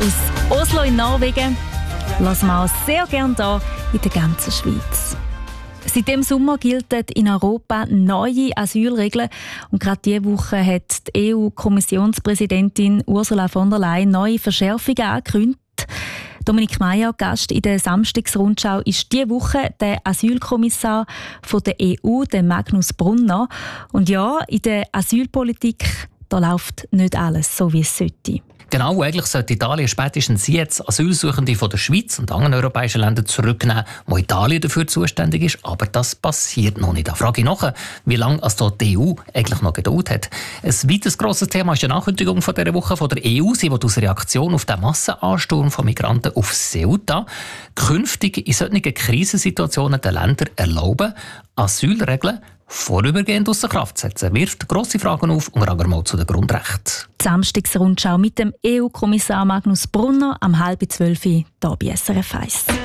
aus Oslo in Norwegen lassen wir auch sehr gerne hier in der ganzen Schweiz. Seit dem Sommer gelten in Europa neue Asylregeln. Und gerade diese Woche hat die EU-Kommissionspräsidentin Ursula von der Leyen neue Verschärfungen angekündigt. Dominik Meier, Gast in der Samstagsrundschau, ist diese Woche der Asylkommissar von der EU, der Magnus Brunner. Und ja, in der Asylpolitik da läuft nicht alles so, wie es sollte. Genau, eigentlich sollte Italien spätestens jetzt Asylsuchende von der Schweiz und anderen europäischen Ländern zurücknehmen, wo Italien dafür zuständig ist. Aber das passiert noch nicht. Da frage ich nach, wie lange die EU eigentlich noch Geduld hat. Ein weiteres grosses Thema ist die Ankündigung von dieser Woche von der EU. Sie will als Reaktion auf den Massenansturm von Migranten auf Ceuta künftig in solchen Krisensituationen den Ländern erlauben, Asylregeln vorübergehend ausser Kraft setzen, wirft grosse Fragen auf, unter anderem zu den Grundrechten. Die Samstagsrundschau mit dem EU-Kommissar Magnus Brunner am 11:30 hier bei SRF 1.